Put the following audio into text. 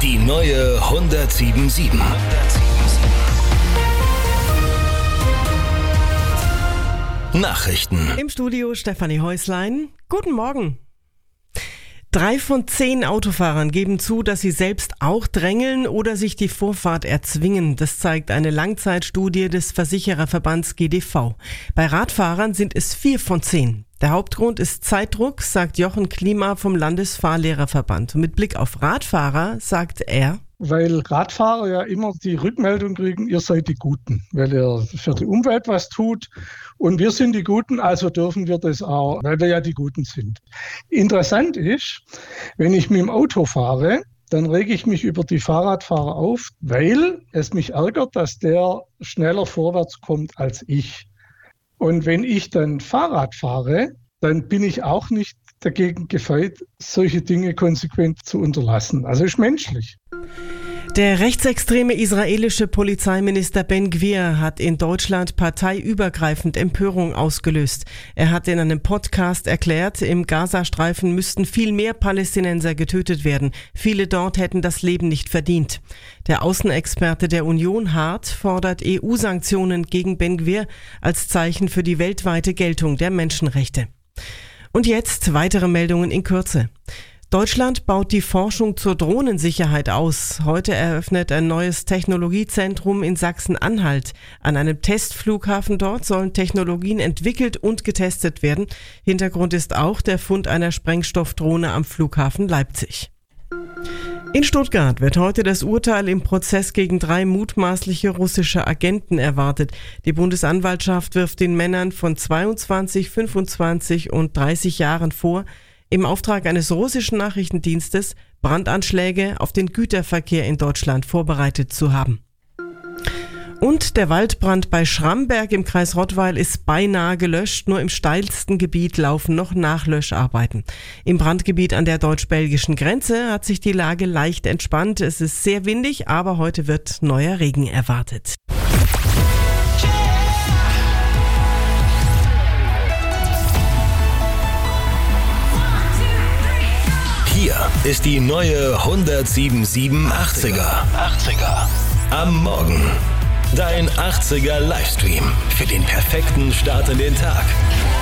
Die neue 107.7. Nachrichten. Im Studio Stefanie Häuslein. Guten Morgen. 3 von 10 Autofahrern geben zu, dass sie selbst auch drängeln oder sich die Vorfahrt erzwingen. Das zeigt eine Langzeitstudie des Versichererverbands GDV. Bei Radfahrern sind es 4 von 10. Der Hauptgrund ist Zeitdruck, sagt Jochen Klima vom Landesfahrlehrerverband. Und mit Blick auf Radfahrer sagt er: Weil Radfahrer ja immer die Rückmeldung kriegen, ihr seid die Guten, weil ihr für die Umwelt was tut und wir sind die Guten, also dürfen wir das auch, weil wir ja die Guten sind. Interessant ist, wenn ich mit dem Auto fahre, dann rege ich mich über die Fahrradfahrer auf, weil es mich ärgert, dass der schneller vorwärts kommt als ich. Und wenn ich dann Fahrrad fahre, dann bin ich auch nicht dagegen gefeit, solche Dinge konsequent zu unterlassen. Also ist menschlich. Der rechtsextreme israelische Polizeiminister Ben Gvir hat in Deutschland parteiübergreifend Empörung ausgelöst. Er hat in einem Podcast erklärt, im Gazastreifen müssten viel mehr Palästinenser getötet werden. Viele dort hätten das Leben nicht verdient. Der Außenexperte der Union Hart fordert EU-Sanktionen gegen Ben Gvir als Zeichen für die weltweite Geltung der Menschenrechte. Und jetzt weitere Meldungen in Kürze. Deutschland baut die Forschung zur Drohnensicherheit aus. Heute eröffnet ein neues Technologiezentrum in Sachsen-Anhalt. An einem Testflughafen dort sollen Technologien entwickelt und getestet werden. Hintergrund ist auch der Fund einer Sprengstoffdrohne am Flughafen Leipzig. In Stuttgart wird heute das Urteil im Prozess gegen 3 mutmaßliche russische Agenten erwartet. Die Bundesanwaltschaft wirft den Männern von 22, 25 und 30 Jahren vor, im Auftrag eines russischen Nachrichtendienstes Brandanschläge auf den Güterverkehr in Deutschland vorbereitet zu haben. Und der Waldbrand bei Schramberg im Kreis Rottweil ist beinahe gelöscht. Nur im steilsten Gebiet laufen noch Nachlöscharbeiten. Im Brandgebiet an der deutsch-belgischen Grenze hat sich die Lage leicht entspannt. Es ist sehr windig, aber heute wird neuer Regen erwartet. Hier ist die neue 107.7 80er. Am Morgen. Dein 80er Livestream für den perfekten Start in den Tag.